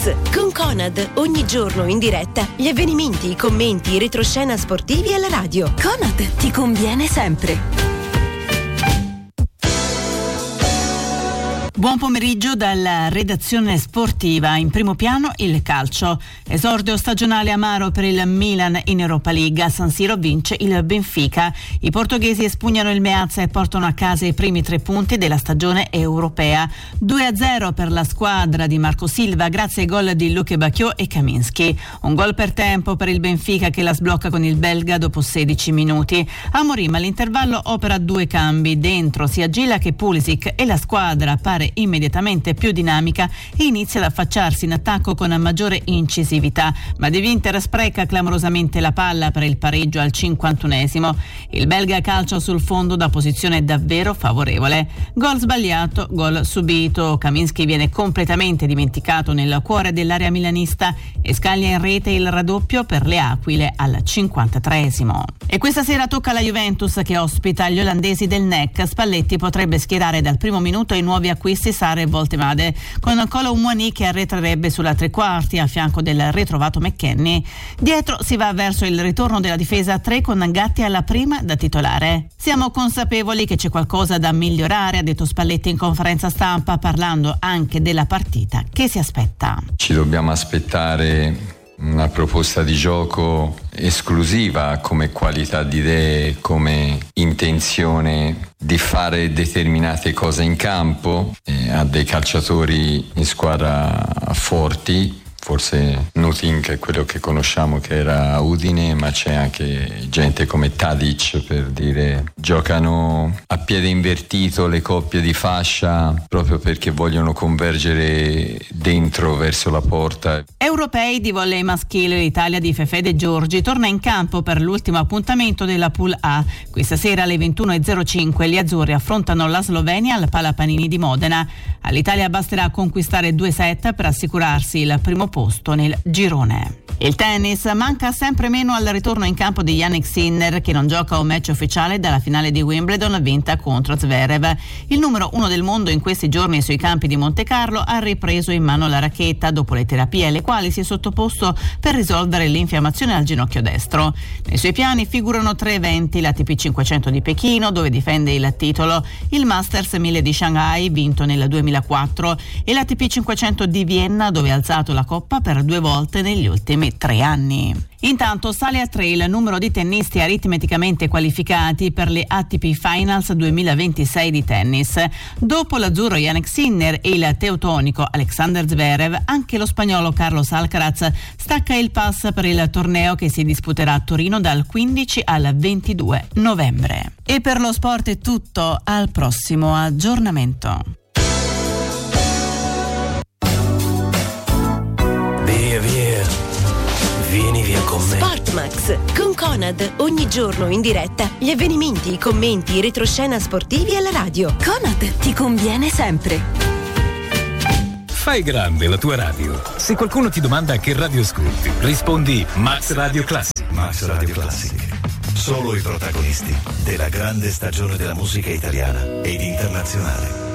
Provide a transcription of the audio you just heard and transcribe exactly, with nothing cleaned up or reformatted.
Max con Conad, ogni giorno in diretta gli avvenimenti, i commenti, i retroscena sportivi alla radio. Conad ti conviene sempre. Buon pomeriggio dalla redazione sportiva. In primo piano il calcio. Esordio stagionale amaro per il Milan in Europa League. A San Siro vince il Benfica. I portoghesi espugnano il Meazza e portano a casa i primi tre punti della stagione europea. due a zero per la squadra di Marco Silva grazie ai gol di Luke Bacchio e Kaminski. Un gol per tempo per il Benfica che la sblocca con il belga dopo sedici minuti. Amorim all'intervallo opera due cambi. Dentro sia Gila che Pulisic e la squadra pare immediatamente più dinamica e inizia ad affacciarsi in attacco con maggiore incisività, ma De Winter spreca clamorosamente la palla per il pareggio al cinquantunesimo. Il belga calcia sul fondo da posizione davvero favorevole. Gol sbagliato, gol subito. Kaminski viene completamente dimenticato nel cuore dell'area milanista e scaglia in rete il raddoppio per le Aquile al cinquantatreesimo. E questa sera tocca alla Juventus che ospita gli olandesi del N E C. Spalletti potrebbe schierare dal primo minuto i nuovi acquisti Sare e Voltemade, con Kolo Muani che arretrerebbe sulla tre quarti a fianco del ritrovato McKennie. Dietro si va verso il ritorno della difesa a tre con Gatti alla prima da titolare. Siamo consapevoli che c'è qualcosa da migliorare, ha detto Spalletti in conferenza stampa, parlando anche della partita che si aspetta. Ci dobbiamo aspettare una proposta di gioco esclusiva come qualità di idee, come intenzione di fare determinate cose in campo. E ha dei calciatori in squadra forti, forse Nutin che è quello che conosciamo che era a Udine, ma c'è anche gente come Tadic, per dire, giocano a piede invertito le coppie di fascia proprio perché vogliono convergere dentro verso la porta. Europei di volley maschile, l'Italia di Fefede Giorgi torna in campo per l'ultimo appuntamento della Pool A. Questa sera alle ventuno e zero cinque gli azzurri affrontano la Slovenia al Palapanini di Modena. All'Italia basterà conquistare due set per assicurarsi il primo posto nel girone. Il tennis manca sempre meno al ritorno in campo di Jannik Sinner, che non gioca un match ufficiale dalla finale di Wimbledon vinta contro Zverev. Il numero uno del mondo in questi giorni sui campi di Monte Carlo ha ripreso in mano la racchetta dopo le terapie alle quali si è sottoposto per risolvere l'infiammazione al ginocchio destro. Nei suoi piani figurano tre eventi: l'A T P cinquecento di Pechino, dove difende il titolo, il Masters mille di Shanghai, vinto nel duemilaquattro, e l'A T P cinquecento di Vienna, dove ha alzato la coppa per due volte negli ultimi tre anni. Intanto sale a tre il numero di tennisti aritmeticamente qualificati per le A T P Finals duemilaventisei di tennis. Dopo l'azzurro Jannik Sinner e il teutonico Alexander Zverev, anche lo spagnolo Carlos Alcaraz stacca il pass per il torneo che si disputerà a Torino dal quindici al ventidue novembre. E per lo sport è tutto, al prossimo aggiornamento. Via via. Vieni via con me. Sportmax con Conad, ogni giorno in diretta gli avvenimenti, i commenti, i retroscena sportivi alla radio. Conad ti conviene sempre. Fai grande la tua radio. Se qualcuno ti domanda che radio ascolti, rispondi Max Radio Classic. Max Radio Classic. Solo i protagonisti della grande stagione della musica italiana ed internazionale.